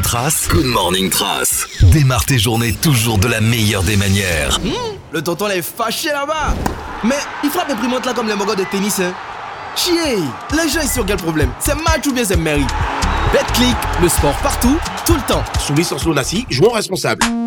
Trace. Good morning Trace. Démarre tes journées toujours de la meilleure des manières. Le tonton là est fâché là-bas. Mais il frappe imprimante là comme les mogos de tennis, hein. Chier. Les gens ici ont quel problème? C'est match ou bien c'est mairie? BetClick, le sport partout, tout le temps. Soumis sans sonassi, jouons responsable.